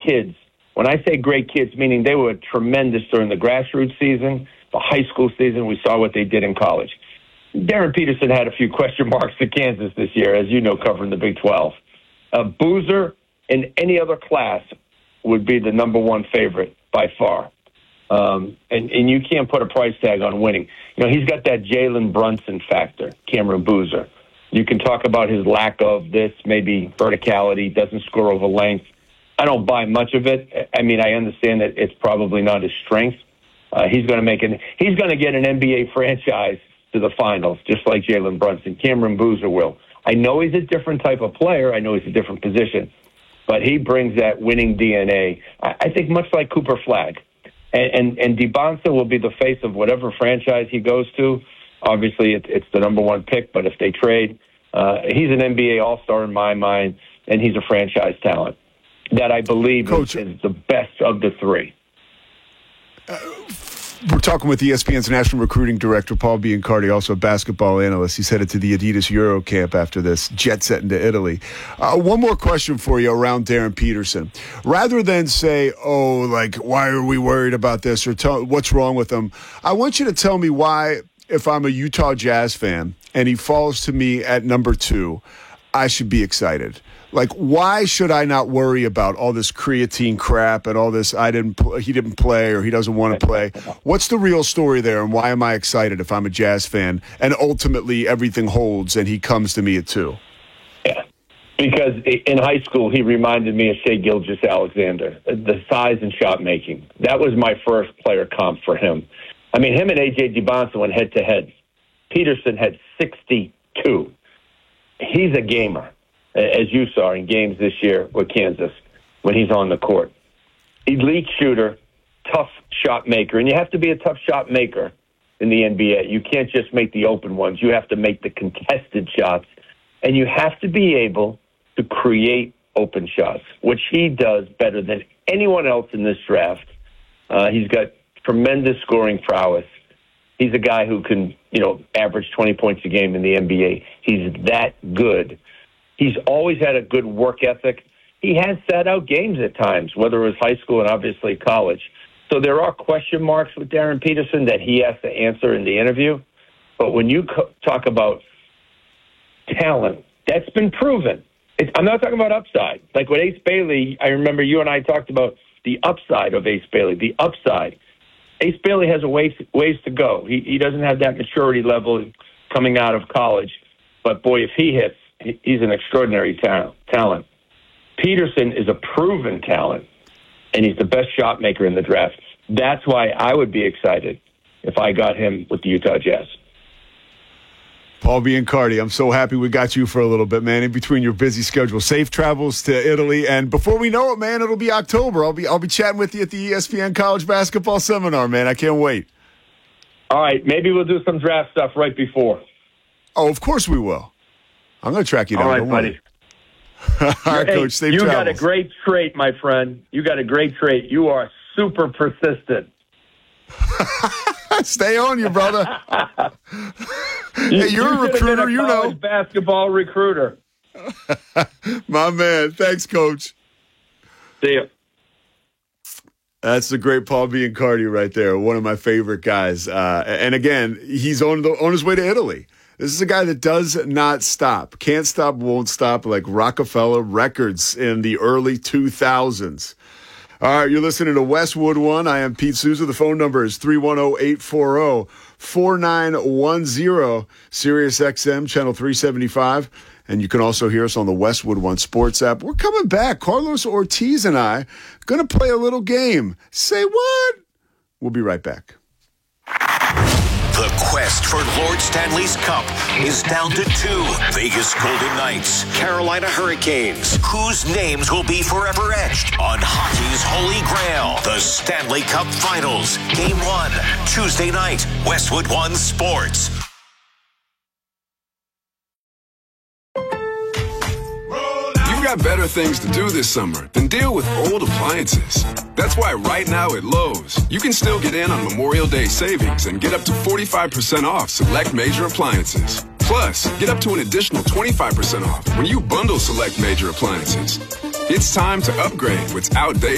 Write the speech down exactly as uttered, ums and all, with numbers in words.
kids, when I say great kids, meaning they were tremendous during the grassroots season, the high school season, we saw what they did in college. Darren Peterson had a few question marks at Kansas this year, as you know, covering the Big twelve. Uh, Boozer in any other class would be the number one favorite by far. Um, and, and you can't put a price tag on winning. You know, he's got that Jalen Brunson factor, Cameron Boozer. You can talk about his lack of this, maybe verticality, doesn't score over length. I don't buy much of it. I mean, I understand that it's probably not his strength. Uh, he's going to make an, he's going to get an N B A franchise to the finals, just like Jalen Brunson. Cameron Boozer will. I know he's a different type of player. I know he's a different position. But he brings that winning D N A, I, I think, much like Cooper Flagg. And, and, and DeBonsa will be the face of whatever franchise he goes to. Obviously, it, it's the number one pick, but if they trade, uh, he's an N B A All-Star in my mind, and he's a franchise talent that I believe Coach, is, is the best of the three. Uh, we're talking with E S P N's National Recruiting Director, Paul Biancardi, also a basketball analyst. He's headed to the Adidas Euro Camp after this, jet set into Italy. Uh, one more question for you around Darren Peterson. Rather than say, oh, like, why are we worried about this or tell, what's wrong with him, I want you to tell me why, if I'm a Utah Jazz fan and he falls to me at number two, I should be excited. Like, why should I not worry about all this creatine crap and all this I didn't pl- he didn't play or he doesn't want to play? What's the real story there, and why am I excited if I'm a Jazz fan and ultimately everything holds and he comes to me at two? Yeah, because in high school he reminded me of Shai Gilgeous-Alexander, the size and shot making. That was my first player comp for him. I mean, him and A J DeBonsa went head-to-head. Peterson had sixty-two. He's a gamer, as you saw in games this year with Kansas when he's on the court. Elite shooter, tough shot maker. And you have to be a tough shot maker in the N B A. You can't just make the open ones. You have to make the contested shots. And you have to be able to create open shots, which he does better than anyone else in this draft. Uh, he's got tremendous scoring prowess. He's a guy who can, you know, average twenty points a game in the N B A. He's that good. He's always had a good work ethic. He has sat out games at times, whether it was high school and obviously college. So there are question marks with Darren Peterson that he has to answer in the interview. But when you co- talk about talent, that's been proven. It's, I'm not talking about upside. Like with Ace Bailey, I remember you and I talked about the upside of Ace Bailey, the upside. Ace Bailey has a ways, ways to go. He, he doesn't have that maturity level coming out of college. But, boy, if he hits, he's an extraordinary ta- talent. Peterson is a proven talent, and he's the best shot maker in the draft. That's why I would be excited if I got him with the Utah Jazz. Paul Biancardi, I'm so happy we got you for a little bit, man, in between your busy schedule. Safe travels to Italy, and before we know it, man, it'll be October. I'll be I'll be chatting with you at the E S P N College Basketball Seminar, man. I can't wait. All right, maybe we'll do some draft stuff right before. Oh, of course we will. I'm going to track you down. All right, buddy. All right, hey, Coach, safe you travels. got a great trait, my friend. You got a great trait. You are super persistent. Stay on you, brother. you, hey, you're you a recruiter, a you know. Basketball recruiter. My man. Thanks, Coach. See you. That's the great Paul Biancardi right there, one of my favorite guys. Uh, and again, he's on the, on his way to Italy. This is a guy that does not stop. Can't stop, won't stop, like Rockefeller Records in the early two thousands. All right, you're listening to Westwood One. I am Pete Souza. The phone number is three one zero, eight four zero, four nine one zero, Sirius X M, channel three seventy-five. And you can also hear us on the Westwood One Sports app. We're coming back. Carlos Ortiz and I going to play a little game. Say what? We'll be right back. The quest for Lord Stanley's Cup is down to two. Vegas Golden Knights, Carolina Hurricanes. Whose names will be forever etched on hockey's holy grail? The Stanley Cup Finals. Game one, Tuesday night, Westwood One Sports. You've got better things to do this summer than deal with old appliances. That's why right now at Lowe's, you can still get in on Memorial Day savings and get up to forty-five percent off select major appliances. Plus, get up to an additional twenty-five percent off when you bundle select major appliances. It's time to upgrade what's outdated.